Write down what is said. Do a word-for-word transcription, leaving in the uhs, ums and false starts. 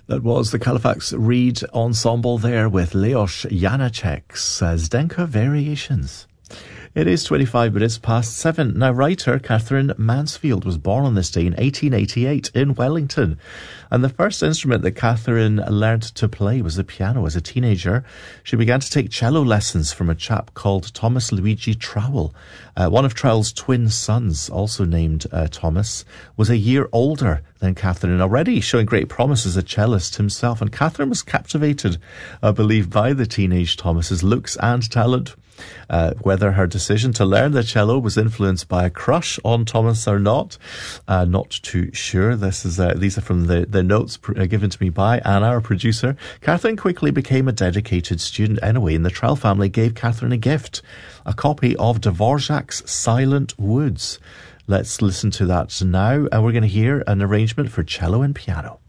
That was the Halifax Reed Ensemble there with Leos Janacek's uh, Zdenka Variations. It is twenty-five minutes past seven. Now, writer Catherine Mansfield was born on this day in eighteen eighty-eight in Wellington. And the first instrument that Catherine learned to play was the piano. As a teenager, she began to take cello lessons from a chap called Thomas Luigi Trowell. Uh, one of Trowell's twin sons, also named uh, Thomas, was a year older than Catherine, already showing great promise as a cellist himself. And Catherine was captivated, I believe, by the teenage Thomas's looks and talent. Uh, whether her decision to learn the cello was influenced by a crush on Thomas or not, uh, not too sure. This is uh, these are from the, the notes pr- uh, given to me by Anna, our producer. Catherine quickly became a dedicated student anyway, and the Trowell family gave Catherine a gift, a copy of Dvorak's Silent Woods. Let's listen to that now, and we're going to hear an arrangement for cello and piano.